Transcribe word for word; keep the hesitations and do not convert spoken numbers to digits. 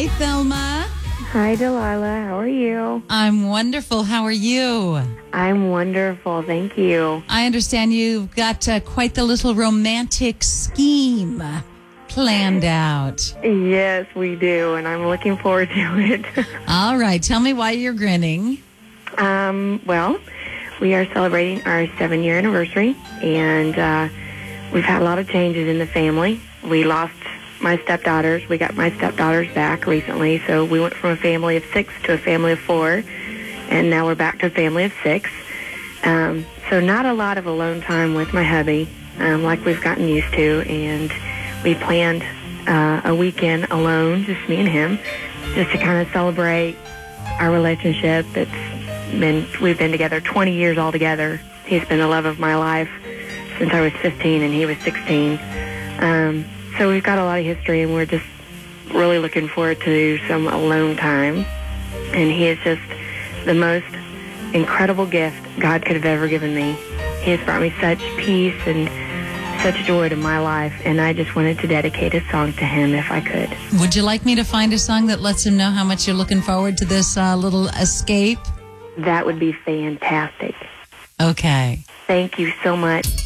Hi, Thelma. Hi, Delilah. How are you? I'm wonderful. How are you? I'm wonderful. Thank you. I understand you've got uh, quite the little romantic scheme planned out. Yes, we do, and I'm looking forward to it. All right. Tell me why you're grinning. um, well, we are celebrating our seven-year anniversary, and uh, we've had a lot of changes in the family. We lost my stepdaughters. We got my stepdaughters back recently, so we went from a family of six to a family of four, and now we're back to a family of six. Um, so not a lot of alone time with my hubby, um, like we've gotten used to, and we planned uh, a weekend alone, just me and him, just to kind of celebrate our relationship. It's been we've been together twenty years altogether. He's been the love of my life since I was fifteen and he was sixteen. Um, so we've got a lot of history, and we're just really looking forward to some alone time. And he is just the most incredible gift God could have ever given me. He has brought me such peace and such joy to my life, and I just wanted to dedicate a song to him if I could. Would you like me to find a song that lets him know how much you're looking forward to this uh, little escape? That would be fantastic. Okay. Thank you so much.